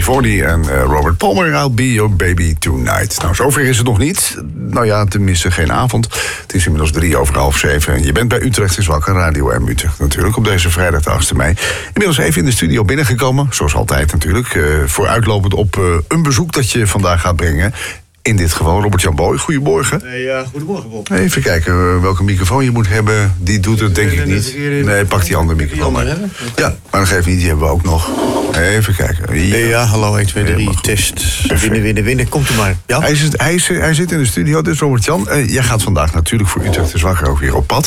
UB40 en Robert Palmer, I'll Be Your Baby Tonight. Nou, zover is het nog niet. Nou ja, tenminste geen avond. Het is inmiddels 7:03. En je bent bij Utrecht is Wakker, Radio M Utrecht natuurlijk, op deze vrijdag de 8e mei. Inmiddels even in de studio binnengekomen, zoals altijd natuurlijk. Vooruitlopend op een bezoek dat je vandaag gaat brengen. In dit geval Robert-Jan Boy. Goedemorgen. Goedemorgen, Bob. Even kijken welke microfoon je moet hebben. Die doet het denk ik niet. Nee, pak die andere microfoon maar. Ja, maar dat geeft niet, die hebben we ook nog. Even kijken. Ja, hallo, 1, 2, 3, test. Winnen. Komt u maar. Ja? Hij zit in de studio, dus Robert-Jan. Jij gaat vandaag natuurlijk voor Utrecht is Wakker ook weer op pad.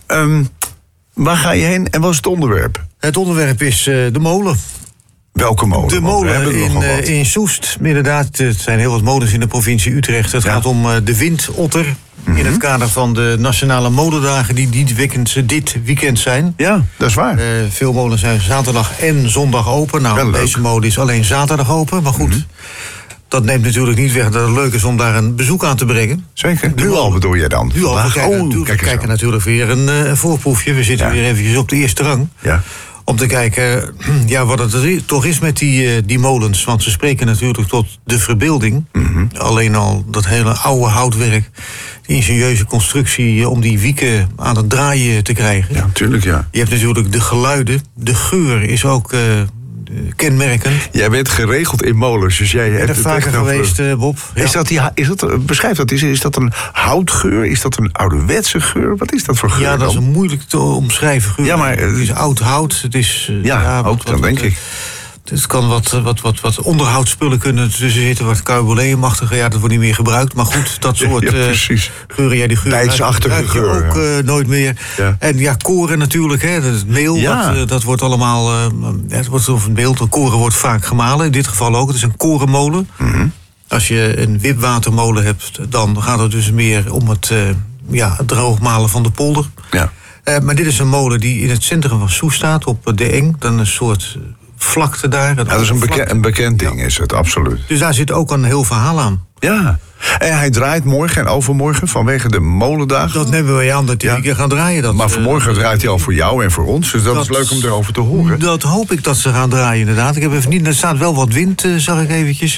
Waar ga je heen en wat is het onderwerp? Het onderwerp is de molen. Welke molen? De molen in Soest. Inderdaad, het zijn heel wat molens in de provincie Utrecht. Het gaat om de Windotter. In het kader van de Nationale Molendagen die dit weekend zijn. Ja, dat is waar. Veel molens zijn zaterdag en zondag open. Nou, deze molen is alleen zaterdag open. Maar goed, dat neemt natuurlijk niet weg dat het leuk is om daar een bezoek aan te brengen. Zeker. Nu al bedoel jij dan? Nu al. We kijken natuurlijk weer een voorproefje. We zitten weer eventjes op de eerste rang. Ja. Om te kijken wat het toch is met die molens. Want ze spreken natuurlijk tot de verbeelding. Alleen al dat hele oude houtwerk. De ingenieuze constructie om die wieken aan het draaien te krijgen. Ja, natuurlijk, ja. Je hebt natuurlijk de geluiden. De geur is ook kenmerkend. Jij bent geregeld in molens, dus jij hebt er vaker geweest, Bob. Ja. Beschrijf dat. Is dat een houtgeur? Is dat een ouderwetse geur? Wat is dat voor geur? Ja, dat is een moeilijk te omschrijven geur. Ja, maar het is oud hout. Het is ook, denk ik. Het kan wat onderhoudsspullen kunnen tussen zitten, wat carboleumachtige. Ja, dat wordt niet meer gebruikt. Maar goed, dat soort geuren. Die bijtsachtige geur. Ook nooit meer. Ja. En koren natuurlijk. Het meel, dat wordt allemaal. Het wordt of een beeld. Koren wordt vaak gemalen. In dit geval ook. Het is een korenmolen. Als je een wipwatermolen hebt, dan gaat het dus meer om het droogmalen van de polder. Ja. Maar dit is een molen die in het centrum van Soest staat, op de Eng. Dan een soort vlakte daar. Dat is een bekend ding, is het, absoluut. Dus daar zit ook een heel verhaal aan. Ja. En hij draait morgen en overmorgen vanwege de molendagen. Dat nemen we aan dat hij een keer gaan draaien. Maar vanmorgen draait hij al voor jou en voor ons. Dus dat is leuk om erover te horen. Dat hoop ik dat ze gaan draaien, inderdaad. Ik heb even niet. Er staat wel wat wind, zag ik eventjes.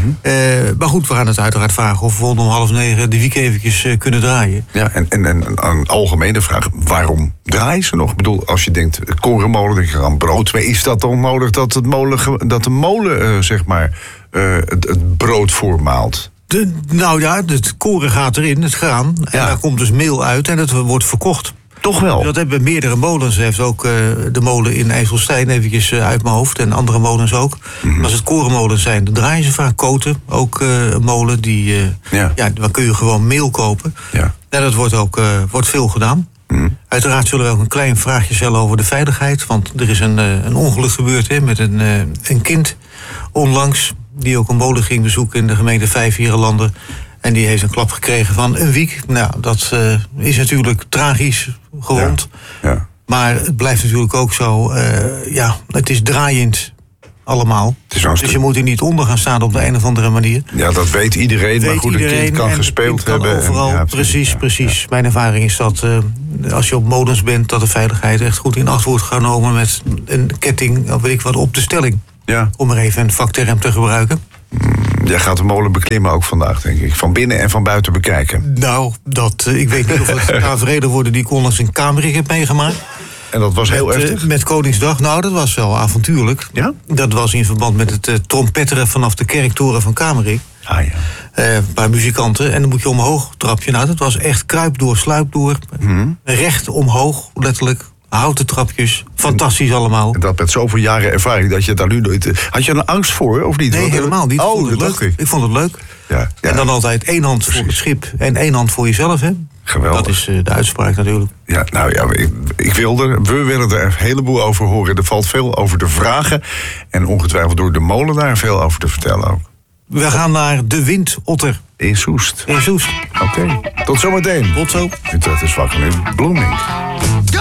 Maar goed, we gaan het uiteraard vragen of we om 8:30 de wiek eventjes kunnen draaien. Ja, en een algemene vraag. Waarom draaien ze nog? Ik bedoel, als je denkt, korenmolen, denk je aan brood. Maar is dat dan nodig dat de molen, het brood voormaalt? Het koren gaat erin, het graan. En daar komt dus meel uit en het wordt verkocht. Toch wel? Dat hebben meerdere molens. Dat heeft ook de molen in IJsselstein eventjes uit mijn hoofd. En andere molens ook. Als het korenmolens zijn, dan draaien ze vaak koten. Ook een molen, dan kun je gewoon meel kopen. Ja. En dat wordt veel gedaan. Uiteraard zullen we ook een klein vraagje stellen over de veiligheid. Want er is een ongeluk gebeurd met een kind onlangs, die ook een molen ging bezoeken in de gemeente Vijfheerenlanden. En die heeft een klap gekregen van een wiek. Nou, dat is natuurlijk tragisch gewond. Ja. Maar het blijft natuurlijk ook zo, het is draaiend allemaal. Dus je moet er niet onder gaan staan op de een of andere manier. Ja, dat weet iedereen. Maar goed, een kind kan gespeeld hebben. Overal, precies. Ja. Mijn ervaring is dat als je op molens bent, dat de veiligheid echt goed in acht wordt genomen met een ketting, of weet ik wat, op de stelling. Ja. Om er even een vakterm te gebruiken. Jij gaat de molen beklimmen ook vandaag, denk ik. Van binnen en van buiten bekijken. Nou, ik weet niet of het taferelen worden die ik onlangs in Kamerik heb meegemaakt. En dat was heel heftig? Met Koningsdag, dat was wel avontuurlijk. Ja? Dat was in verband met het trompetteren vanaf de kerktoren van Kamerik. Een paar muzikanten. En dan moet je omhoog trapje. Dat was echt kruip door, sluip door. Recht omhoog, letterlijk. Houten trapjes, fantastisch allemaal. En dat met zoveel jaren ervaring dat je daar nu nooit. Had je er angst voor, of niet? Nee, helemaal niet. Ik vond het leuk. Ja. En dan altijd 1 hand voor het schip en 1 hand voor jezelf, hè? Geweldig. Dat is de uitspraak natuurlijk. Ja, we willen er een heleboel over horen. Er valt veel over te vragen. En ongetwijfeld door de molen daar veel over te vertellen ook. We gaan naar de Windotter. In Soest. Oké. Tot zometeen. Tot zo. Utrecht is Wakker in Blooming.